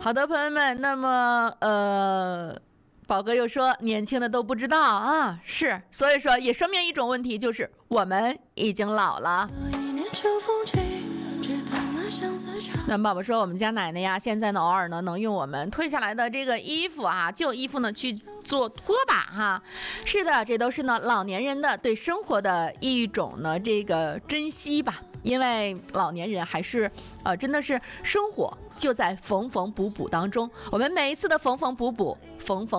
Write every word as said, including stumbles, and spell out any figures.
好的，朋友们，那么呃，宝哥又说年轻的都不知道啊，是，所以说也说明一种问题，就是我们已经老了。那宝宝说，我们家奶奶呀，现在呢偶尔呢能用我们退下来的这个衣服啊，旧衣服呢去做拖把哈。是的，这都是呢老年人的对生活的一种呢这个珍惜吧。因为老年人还是呃真的是生活就在缝缝补补当中，我们每一次的缝缝补补，缝缝